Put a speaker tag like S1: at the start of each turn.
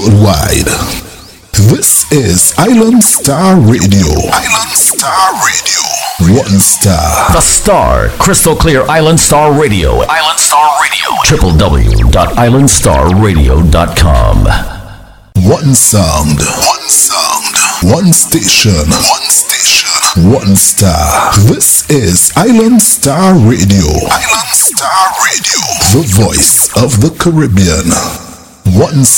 S1: worldwide. This is Island Star Radio. Island Star Radio. One star.
S2: The Star. Crystal clear Island Star Radio. Island Star Radio. www.islandstarradio.com.
S1: One sound. One sound. One station. One station. One star. This is Island Star Radio. Island Star Radio. The voice of the Caribbean. One